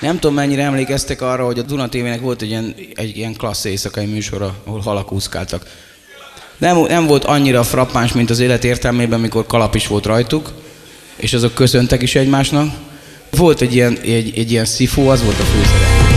Nem tudom, mennyire emlékeztek arra, hogy a Duna TV-nek volt egy ilyen klassz éjszakai műsora, ahol halak úszkáltak. Nem volt annyira frappáns, mint az élet értelmében, amikor kalap is volt rajtuk, és azok köszöntek is egymásnak. Volt egy ilyen szifó, az volt a főszerep.